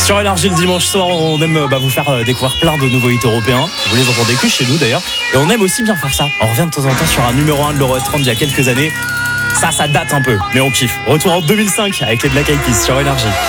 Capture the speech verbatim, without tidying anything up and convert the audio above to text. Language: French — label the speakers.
Speaker 1: Sur Énergie le dimanche soir, on aime bah, vous faire euh, découvrir plein de nouveaux hits européens. Vous les entendez que chez nous d'ailleurs. Et on aime aussi bien faire ça. On revient de temps en temps sur un numéro un de l'Euro trente il y a quelques années. Ça, ça date un peu, mais on kiffe. Retour en deux mille cinq avec les Black Eyed Peas sur Énergie.